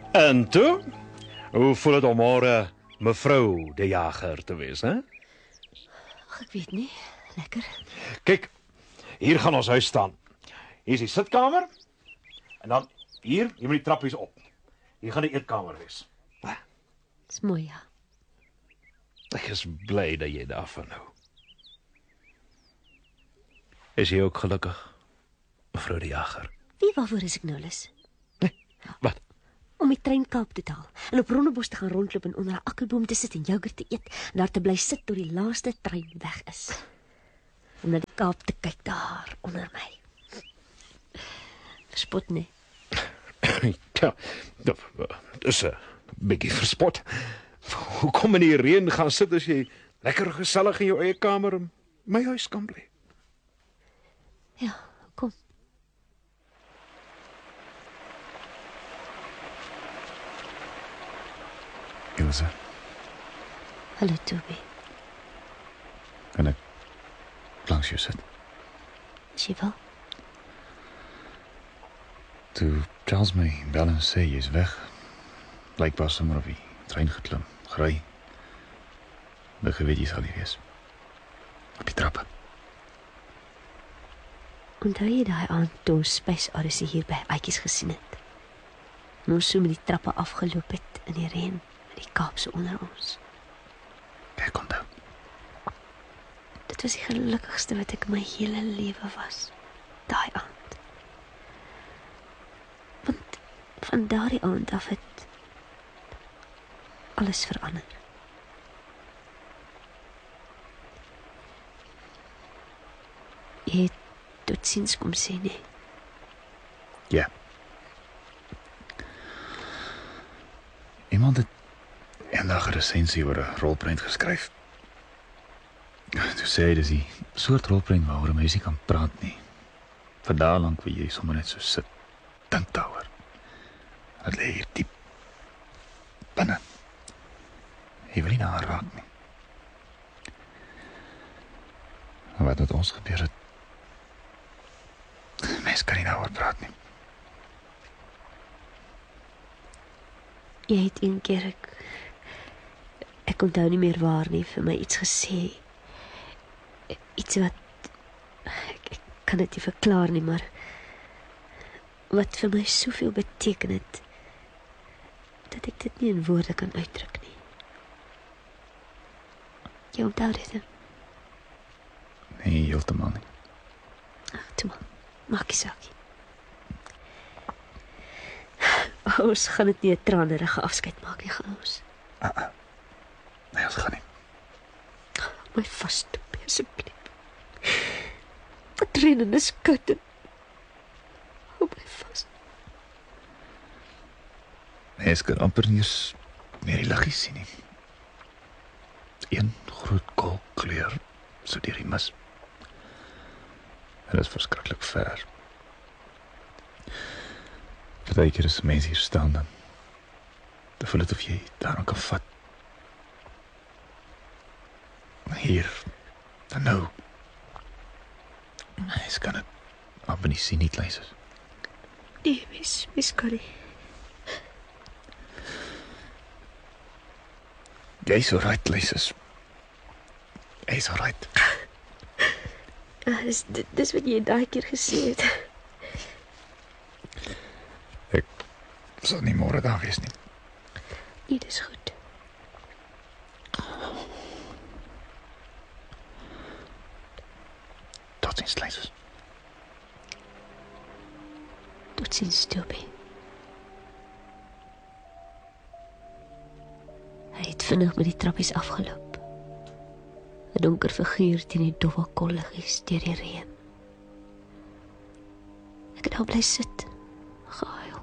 En toe? Hoe voel het om môre mevrou De Jager te wees, hè? Ag, ek weet nie. Lekker. Kyk, hier gaan ons huis staan. Hier is die sitkamer. En dan hier moet die trappies op. Hier gaan die eetkamer wees. Dis mooi, ja. Ek is bly dat jy daarvan hou. Is jy ook gelukkig, mevrou De Jager? Wie waarvoor is ek nou lus? Wat? Om die trein Kaap te haal en op Rondebos te gaan rondloop en onder 'n akkerboom te sit en yoghurt te eet en daar te bly sit tot die laaste trein weg is. Om na die Kaap te kyk daar onder my. Verspot nie. Ja, dis 'n bietjie verspot. Hoe kom in die reën gaan sit as jy lekker gesellig in jou eie kamer in my huis kan bly? Ja, kom. Ilse, Hallo, Toby. kan ek langs jou sit? Is jy wel? Toe Charles my bel en sê jy is weg, blykbaar sommer op die trein geklim, gery. Ek geweet jy sal hier wees. Op die trappe. Onthou jy daai aand toe ons Space Odyssey hier by Aatjies gesien het? En ons so met die trappe afgeloop het in die reën, met die Kaap so onder ons. Ek onthou. Dit was die gelukkigste wat ek my hele lewe was. Daai aand. Want van daardie aand af het alles verander. Jy het totsiens kom sê nie. Ja. Iemand het eendag 'n resensie oor 'n rolprent geskryf. Toe sê hy dis die soort rolprent waaroor 'n meisie kan praat nie. Vir dae lank wil jy sommer net so sit, dink daaroor. Dit lê hier diep binne. Jy wil nie daar raak nie. Maar wat met ons gebeur het, mens kan nie daaroor praat nie. Jy het een keer ek onthou nie meer waar nie, vir my iets gesê. Iets wat ek kan dit nie verklaar nie, maar wat vir my soveel beteken het dat ek dit nie in woorde kan uitdruk nie. Jy onthou dit, hè? Nee, heeltemal nie. Ag, toe maar, maak nie saak nie. Ons gaan dit nie 'n tranerige afskeid maak nie, gaan ons. Nee, ons gaan nie. My vas, Toby, asseblief. Het reën en is koud en hou my vas. Mens kan amper nie eens meer die liggies sien nie. Een groot kolkleur, so deur die mis. En dit is verskriklik ver. Partykeer as mense hier staan dan voel dit of jy daaraan kan vat. Hier, dan nou. Mens kan het amper nie sien nie, Kleisers. Nee, mis kan nie. Jy's alright, Kleisers. Jy's alright. Dis wat jy daai keer gesê het. Ek sal nie môre daar wees nie. Nee, dis goed. Totsiens, Kleisers. Totsiens, Toby. Hy het vinnig met die trappies afgeloop. 'n Donker figuur teen die dowwe kolliggies deur die reën. Ek het daar bly sit, gehuil.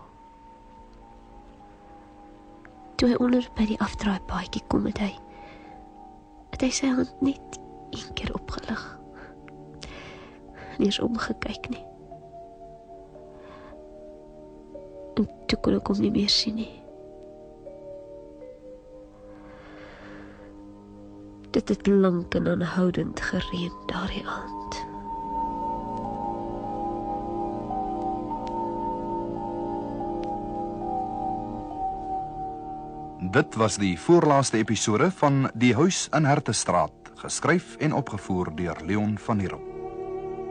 Toe hy onder by die afdraaipaadjie kom, het hy sy hand net een keer opgelig. Nie eens omgekyk nie. En toe kon ek hom nie meer sien nie. Dit het lank en aanhoudend gereën daardie aand. Dit was die voorlaaste episode van Die Huis in Hertestraat, geskryf en opgevoer deur Leon van Heerop.